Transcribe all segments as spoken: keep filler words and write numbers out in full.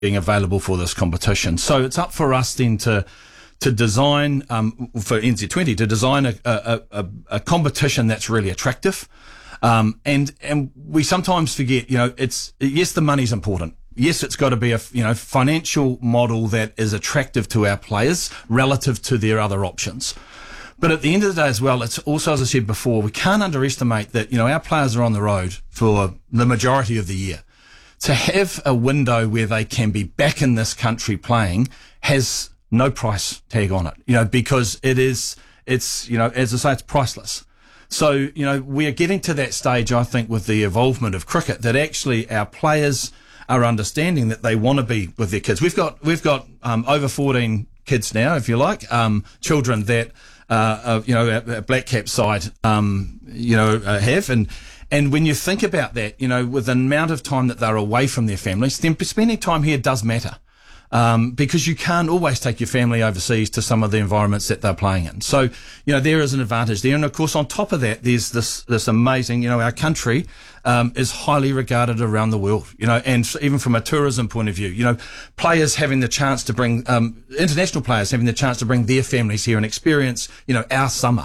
being available for this competition. So it's up for us then to to design, um, for N Z twenty, to design a, a, a, a competition that's really attractive. Um, and, and we sometimes forget, you know, it's, yes, the money's important. Yes, it's got to be a, you know, financial model that is attractive to our players relative to their other options. But at the end of the day as well, it's also, as I said before, we can't underestimate that, you know, our players are on the road for the majority of the year. To have a window where they can be back in this country playing has no price tag on it, you know, because it is, it's, you know, as I say, it's priceless. So, you know, we are getting to that stage, I think, with the evolvement of cricket, that actually our players are understanding that they want to be with their kids. We've got, we've got, um, over fourteen kids now, if you like, um, children that, uh, uh you know, our, our Black Cap side, um, you know, uh, have. And, and when you think about that, you know, with the amount of time that they're away from their families, then spending time here does matter. Um, because you can't always take your family overseas to some of the environments that they're playing in. So, you know, there is an advantage there. And of course, on top of that, there's this, this amazing, you know, our country, um, is highly regarded around the world, you know, and even from a tourism point of view, you know, players having the chance to bring, um, international players having the chance to bring their families here and experience, you know, our summer.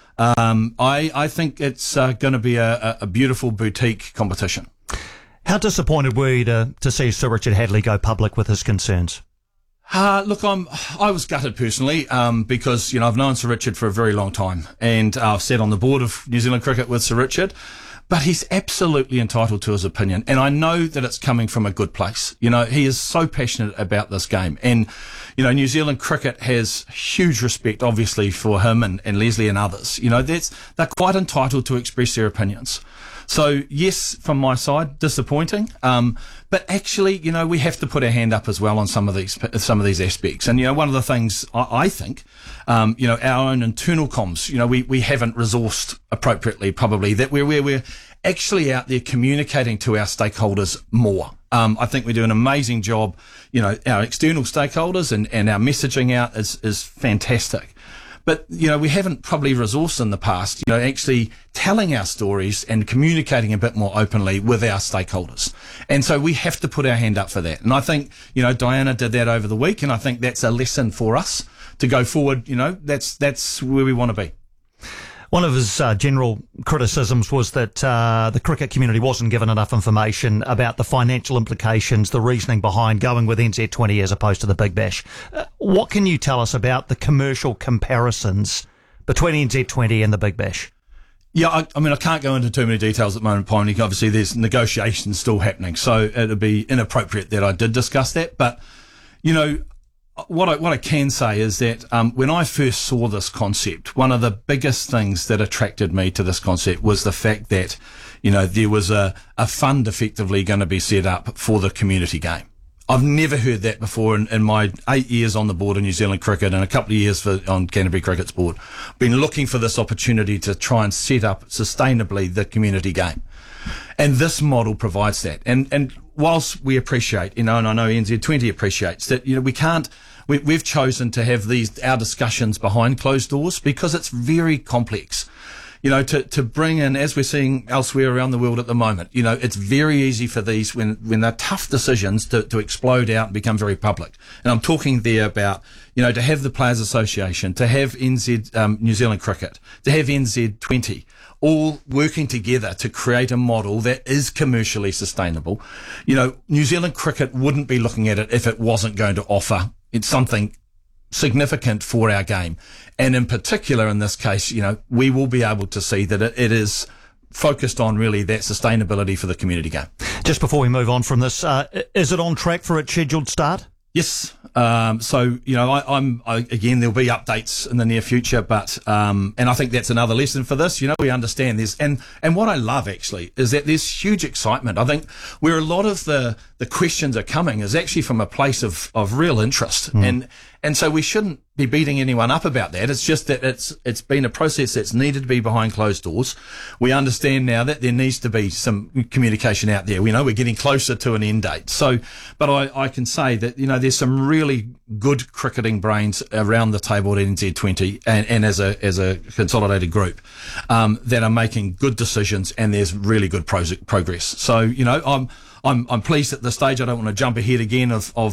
Um, I, I think it's uh, going to be a, a beautiful boutique competition. How disappointed were you to, to see Sir Richard Hadlee go public with his concerns? Uh, look, I'm, I was gutted personally, um, because, you know, I've known Sir Richard for a very long time, and uh, I've sat on the board of New Zealand Cricket with Sir Richard, but he's absolutely entitled to his opinion. And I know that it's coming from a good place. You know, he is so passionate about this game, and, you know, New Zealand Cricket has huge respect, obviously, for him and, and Leslie and others. You know, that's, they're quite entitled to express their opinions. So yes, from my side, disappointing. Um, but actually, you know, we have to put our hand up as well on some of these, some of these aspects. And, you know, one of the things I, I think, um, you know, our own internal comms, you know, we, we haven't resourced appropriately, probably, that we're, where we're actually out there communicating to our stakeholders more. Um, I think we do an amazing job. You know, our external stakeholders and, and our messaging out is, is fantastic. But, you know, we haven't probably resourced in the past, you know, actually telling our stories and communicating a bit more openly with our stakeholders. And so we have to put our hand up for that. And I think, you know, Diana did that over the week, and I think that's a lesson for us to go forward. You know, that's, that's where we want to be. One of his uh, general criticisms was that uh, the cricket community wasn't given enough information about the financial implications, the reasoning behind going with N Z twenty as opposed to the Big Bash. Uh, what can you tell us about the commercial comparisons between N Z twenty and the Big Bash? Yeah, I, I mean, I can't go into too many details at the moment, Piney. Obviously, there's negotiations still happening, so it would be inappropriate that I did discuss that. But, you know, What I, what I can say is that um, when I first saw this concept, one of the biggest things that attracted me to this concept was the fact that, you know, there was a, a fund effectively going to be set up for the community game. I've never heard that before in, in my eight years on the board of New Zealand Cricket and a couple of years for, on Canterbury Cricket's board. Been looking for this opportunity to try and set up sustainably the community game. And this model provides that. And, and whilst we appreciate, you know, and I know N Z twenty appreciates that, you know, we can't, we, we've chosen to have these, our discussions behind closed doors because it's very complex. You know, to, to bring in, as we're seeing elsewhere around the world at the moment, you know, it's very easy for these, when, when they're tough decisions, to, to explode out and become very public. And I'm talking there about, you know, to have the Players Association, to have N Z, um, New Zealand Cricket, to have N Z twenty, all working together to create a model that is commercially sustainable. You know, New Zealand Cricket wouldn't be looking at it if it wasn't going to offer it's something significant for our game. And in particular, in this case, you know, we will be able to see that it, it is focused on really that sustainability for the community game. Just before we move on from this, uh, is it on track for its scheduled start? Yes. Um, so, you know, I, I'm, I, again, there'll be updates in the near future, but, um, and I think that's another lesson for this. You know, we understand this. And, and what I love actually is that there's huge excitement. I think where a lot of the, the questions are coming is actually from a place of, of real interest. Mm. And, and so we shouldn't be beating anyone up about that. It's just that it's, it's been a process that's needed to be behind closed doors. We understand now that there needs to be some communication out there. We know we're getting closer to an end date. So, but I, I can say that, you know, there's some really good cricketing brains around the table at N Z twenty and, and as a, as a consolidated group, um, that are making good decisions, and there's really good pro- progress. So, you know, I'm, I'm I'm pleased at this stage. I don't want to jump ahead again of, of